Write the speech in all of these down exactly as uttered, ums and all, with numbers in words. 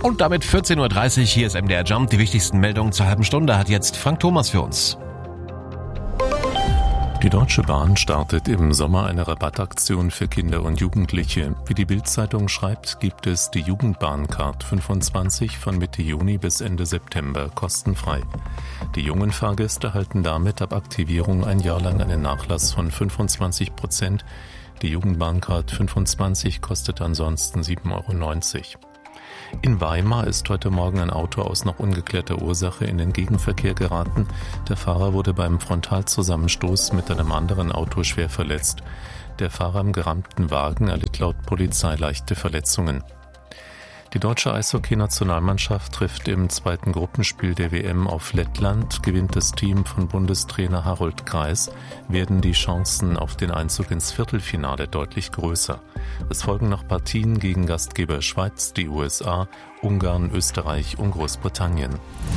Und damit vierzehn Uhr dreißig, hier ist M D R Jump. Die wichtigsten Meldungen zur halben Stunde hat jetzt Frank Thomas für uns. Die Deutsche Bahn startet im Sommer eine Rabattaktion für Kinder und Jugendliche. Wie die Bild-Zeitung schreibt, gibt es die Jugendbahncard fünfundzwanzig von Mitte Juni bis Ende September kostenfrei. Die jungen Fahrgäste erhalten damit ab Aktivierung ein Jahr lang einen Nachlass von fünfundzwanzig Prozent. Die Jugendbahncard fünfundzwanzig kostet ansonsten sieben Euro neunzig. In Weimar ist heute Morgen ein Auto aus noch ungeklärter Ursache in den Gegenverkehr geraten. Der Fahrer wurde beim Frontalzusammenstoß mit einem anderen Auto schwer verletzt. Der Fahrer im gerammten Wagen erlitt laut Polizei leichte Verletzungen. Die deutsche Eishockey-Nationalmannschaft trifft im zweiten Gruppenspiel der W M auf Lettland. Gewinnt das Team von Bundestrainer Harold Kreis, werden die Chancen auf den Einzug ins Viertelfinale deutlich größer. Es folgen noch Partien gegen Gastgeber Schweiz, die U S A, Ungarn, Österreich und Großbritannien.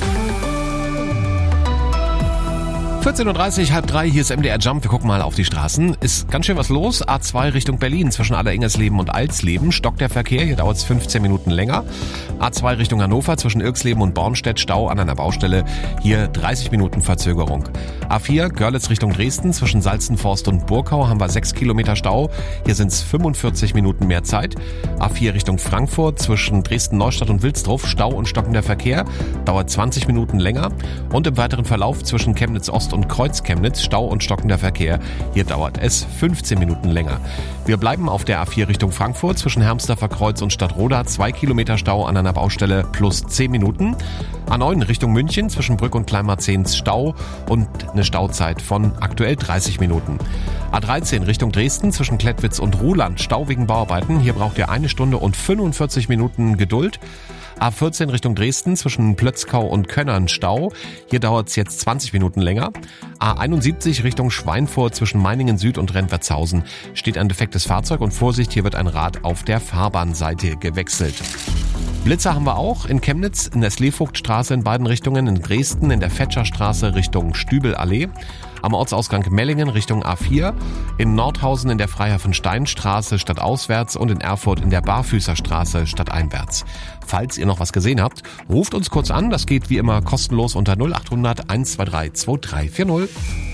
vierzehn Uhr dreißig, halb drei, hier ist M D R Jump. Wir gucken mal auf die Straßen. Ist ganz schön was los. A zwei Richtung Berlin zwischen Aller-Ingersleben und Alsleben. Stockt der Verkehr, hier dauert es fünfzehn Minuten länger. A zwei Richtung Hannover zwischen Irxleben und Bornstedt. Stau an einer Baustelle. Hier dreißig Minuten Verzögerung. A vier Görlitz Richtung Dresden zwischen Salzenforst und Burkau haben wir sechs Kilometer Stau. Hier sind es fünfundvierzig Minuten mehr Zeit. A vier Richtung Frankfurt zwischen Dresden-Neustadt und Wilsdruff. Stau und stockender Verkehr. Dauert zwanzig Minuten länger. Und im weiteren Verlauf zwischen Chemnitz-Ost und Kreuz-Chemnitz, Stau und stockender Verkehr. Hier dauert es fünfzehn Minuten länger. Wir bleiben auf der A vier Richtung Frankfurt zwischen Hermsdorfer Kreuz und Stadtroda. zwei Kilometer Stau an einer Baustelle plus zehn Minuten. A neun Richtung München zwischen Brück und Kleinmarzehns Stau und eine Stauzeit von aktuell dreißig Minuten. A dreizehn Richtung Dresden zwischen Klettwitz und Ruhland. Stau wegen Bauarbeiten. Hier braucht ihr eine Stunde und fünfundvierzig Minuten Geduld. A vierzehn Richtung Dresden zwischen Plötzkau und Könnern Stau. Hier dauert es jetzt zwanzig Minuten länger. A einundsiebzig Richtung Schweinfurt zwischen Meiningen Süd und Rentwertshausen steht ein defektes Fahrzeug und Vorsicht, hier wird ein Rad auf der Fahrbahnseite gewechselt. Blitzer haben wir auch in Chemnitz, in der Sleevogtstraße in beiden Richtungen, in Dresden, in der Fetscherstraße Richtung Stübelallee, am Ortsausgang Mellingen Richtung A vier, in Nordhausen in der Freihafensteinstraße stadtauswärts und in Erfurt in der Barfüßerstraße stadteinwärts. Falls ihr noch was gesehen habt, ruft uns kurz an, das geht wie immer kostenlos unter null acht hundert eins zwei drei zwei drei vier null.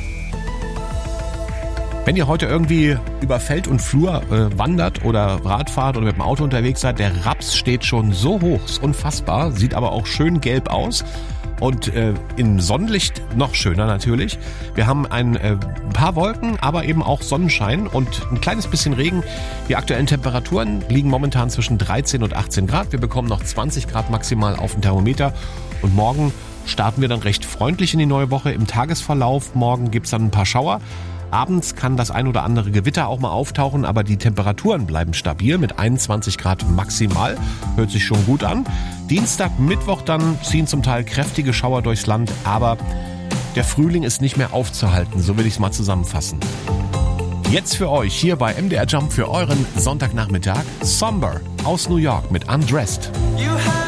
Wenn ihr heute irgendwie über Feld und Flur äh, wandert oder Radfahrt oder mit dem Auto unterwegs seid, der Raps steht schon so hoch, ist unfassbar, sieht aber auch schön gelb aus und äh, im Sonnenlicht noch schöner natürlich. Wir haben ein äh, paar Wolken, aber eben auch Sonnenschein und ein kleines bisschen Regen. Die aktuellen Temperaturen liegen momentan zwischen dreizehn und achtzehn Grad. Wir bekommen noch zwanzig Grad maximal auf dem Thermometer und morgen starten wir dann recht freundlich in die neue Woche. Im Tagesverlauf morgen gibt's dann ein paar Schauer. Abends kann das ein oder andere Gewitter auch mal auftauchen, aber die Temperaturen bleiben stabil mit einundzwanzig Grad maximal. Hört sich schon gut an. Dienstag, Mittwoch dann ziehen zum Teil kräftige Schauer durchs Land, aber der Frühling ist nicht mehr aufzuhalten, so will ich es mal zusammenfassen. Jetzt für euch hier bei M D R Jump für euren Sonntagnachmittag Somber aus New York mit Undressed. You